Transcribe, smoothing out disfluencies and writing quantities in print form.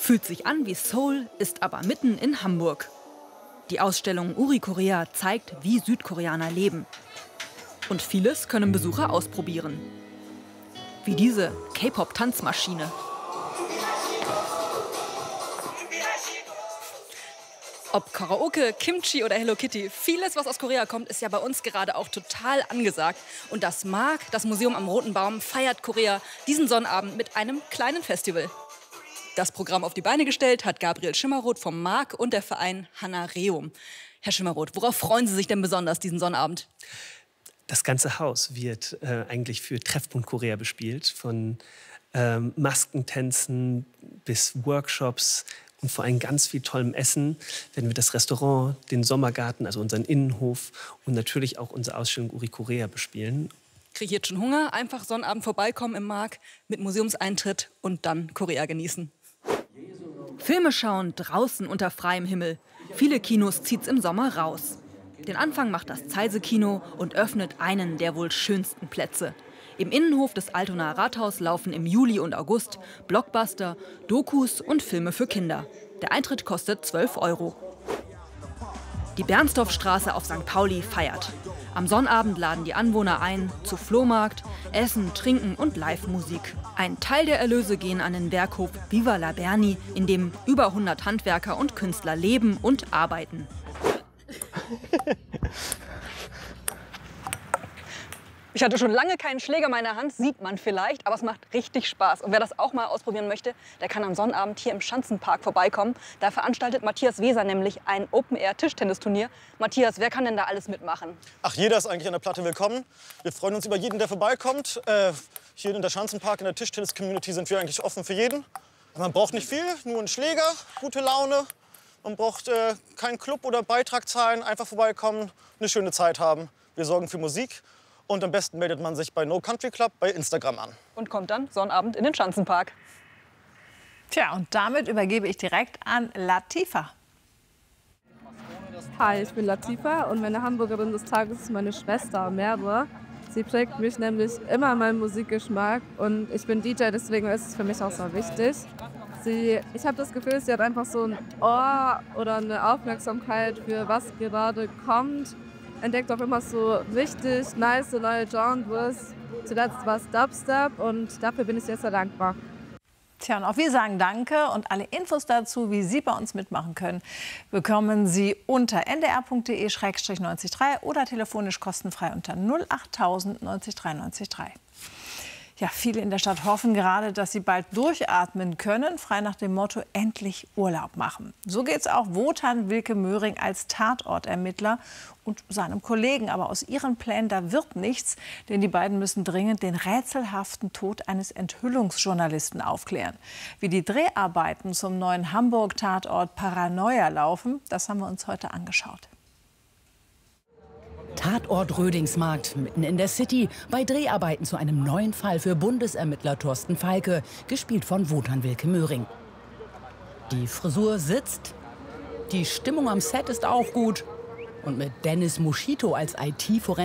Fühlt sich an wie Seoul, ist aber mitten in Hamburg. Die Ausstellung Uri Korea zeigt, wie Südkoreaner leben. Und vieles können Besucher ausprobieren. Wie diese K-Pop-Tanzmaschine. Ob Karaoke, Kimchi oder Hello Kitty, vieles, was aus Korea kommt, ist ja bei uns gerade auch total angesagt. Und das MARK, das Museum am Roten Baum, feiert Korea diesen Sonnabend mit einem kleinen Festival. Das Programm auf die Beine gestellt hat Gabriel Schimmeroth vom MARK und der Verein Hanareum. Herr Schimmeroth, worauf freuen Sie sich denn besonders diesen Sonnabend? Das ganze Haus wird eigentlich für Treffpunkt Korea bespielt. Von Maskentänzen bis Workshops und vor allem ganz viel tollem Essen werden wir das Restaurant, den Sommergarten, also unseren Innenhof und natürlich auch unsere Ausstellung Uri Korea bespielen. Kriege ich jetzt schon Hunger? Einfach Sonnabend vorbeikommen im MARK mit Museumseintritt und dann Korea genießen. Filme schauen draußen unter freiem Himmel. Viele Kinos zieht's im Sommer raus. Den Anfang macht das Zeise-Kino und öffnet einen der wohl schönsten Plätze. Im Innenhof des Altonaer Rathaus laufen im Juli und August Blockbuster, Dokus und Filme für Kinder. Der Eintritt kostet 12 €. Die Bernstorffstraße auf St. Pauli feiert. Am Sonnabend laden die Anwohner ein zu Flohmarkt, Essen, Trinken und Live-Musik. Ein Teil der Erlöse gehen an den Werkhof Viva la Berni, in dem über 100 Handwerker und Künstler leben und arbeiten. Ich hatte schon lange keinen Schläger in meiner Hand, sieht man vielleicht, aber es macht richtig Spaß. Und wer das auch mal ausprobieren möchte, der kann am Sonnabend hier im Schanzenpark vorbeikommen. Da veranstaltet Matthias Weser nämlich ein Open-Air-Tischtennisturnier. Matthias, wer kann denn da alles mitmachen? Ach, jeder ist eigentlich an der Platte willkommen. Wir freuen uns über jeden, der vorbeikommt. Hier in der Schanzenpark, in der Tischtennis-Community sind wir eigentlich offen für jeden. Man braucht nicht viel, nur einen Schläger, gute Laune. Man braucht keinen Club oder Beitrag zahlen, einfach vorbeikommen, eine schöne Zeit haben. Wir sorgen für Musik. Und am besten meldet man sich bei No Country Club bei Instagram an. Und kommt dann Sonnabend in den Schanzenpark. Tja, und damit übergebe ich direkt an Latifa. Hi, ich bin Latifa und meine Hamburgerin des Tages ist meine Schwester Merve. Sie prägt mich nämlich immer in meinem Musikgeschmack und ich bin DJ, deswegen ist es für mich auch so wichtig. Ich habe das Gefühl, sie hat einfach so ein Ohr oder eine Aufmerksamkeit für was gerade kommt. Entdeckt auch immer so richtig nice neue Genres. Zuletzt war es Dubstep und dafür bin ich sehr, sehr dankbar. Tja, und auch wir sagen Danke und alle Infos dazu, wie Sie bei uns mitmachen können, bekommen Sie unter ndr.de/903 oder telefonisch kostenfrei unter 08000 90 93 3. Ja, viele in der Stadt hoffen gerade, dass sie bald durchatmen können, frei nach dem Motto endlich Urlaub machen. So geht es auch Wotan Wilke Möhring als Tatortermittler und seinem Kollegen. Aber aus ihren Plänen, da wird nichts, denn die beiden müssen dringend den rätselhaften Tod eines Enthüllungsjournalisten aufklären. Wie die Dreharbeiten zum neuen Hamburg-Tatort Paranoia laufen, das haben wir uns heute angeschaut. Tatort Rödingsmarkt, mitten in der City, bei Dreharbeiten zu einem neuen Fall für Bundesermittler Thorsten Falke, gespielt von Wotan Wilke Möhring. Die Frisur sitzt, die Stimmung am Set ist auch gut. Und mit Dennis Moschito als IT-Forensiker